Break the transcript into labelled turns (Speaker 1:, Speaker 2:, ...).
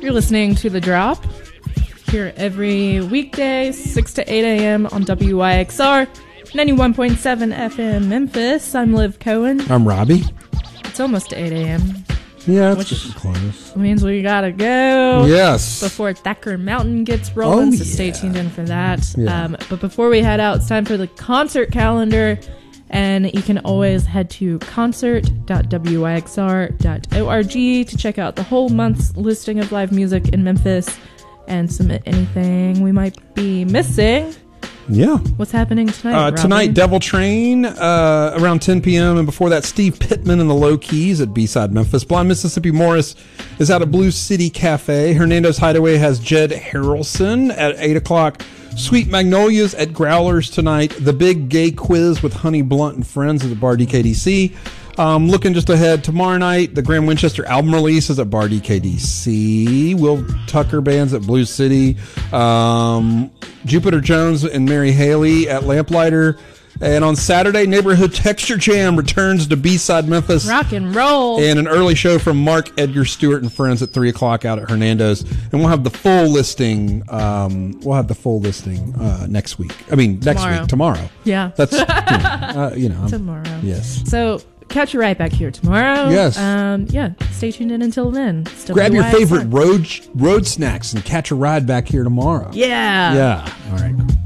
Speaker 1: You're listening to The Drop here every weekday, 6 to 8 a.m. on WYXR, 91.7 FM Memphis. I'm Liv Cohen.
Speaker 2: I'm Robbie.
Speaker 1: It's almost 8 a.m.
Speaker 2: Yeah, it's getting close.
Speaker 1: Means we gotta go.
Speaker 2: Yes.
Speaker 1: Before Thacker Mountain gets rolling, so stay tuned in for that.
Speaker 2: Yeah.
Speaker 1: But before we head out, it's time for the concert calendar. And you can always head to concert.wyxr.org to check out the whole month's listing of live music in Memphis and submit anything we might be missing.
Speaker 2: Yeah.
Speaker 1: What's happening tonight,
Speaker 2: tonight, Devil Train, around 10 p.m. And before that, Steve Pittman and the Low Keys at B-Side Memphis. Blind Mississippi Morris is out of Blue City Cafe. Hernando's Hideaway has Jed Harrelson at 8 o'clock. Sweet Magnolias at Growlers tonight. The Big Gay Quiz with Honey Blunt and Friends at the Bar DKDC. Looking just ahead, tomorrow night, the Graham Winchester album release is at Bar DKDC. Will Tucker Band's at Blue City. Jupiter Jones and Mary Haley at Lamplighter. And on Saturday, Neighborhood Texture Jam returns to B-Side Memphis.
Speaker 1: Rock and roll.
Speaker 2: And an early show from Mark Edgar Stewart and Friends at 3 o'clock out at Hernando's. And we'll have the full listing. Next week. Tomorrow.
Speaker 1: Yeah.
Speaker 2: That's,
Speaker 1: tomorrow.
Speaker 2: Yes.
Speaker 1: So catch you right back here tomorrow.
Speaker 2: Yes.
Speaker 1: Stay tuned in until then.
Speaker 2: Grab your favorite road snacks and catch a ride back here tomorrow.
Speaker 1: Yeah.
Speaker 2: Yeah. All right.